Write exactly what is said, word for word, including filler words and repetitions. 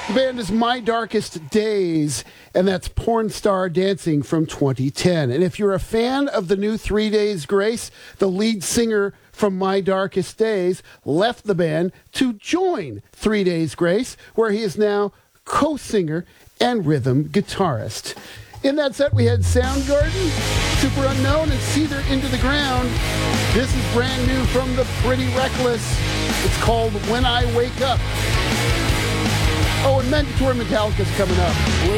The band is My Darkest Days, and that's Porn Star Dancing from twenty ten. And if you're a fan of the new Three Days Grace, the lead singer from My Darkest Days left the band to join Three Days Grace, where he is now co-singer and rhythm guitarist. In that set, we had Soundgarden, Super Unknown, and Seether Into the Ground. This is brand new from the Pretty Reckless. It's called When I Wake Up. Oh, and Mandatory Metallica's coming up.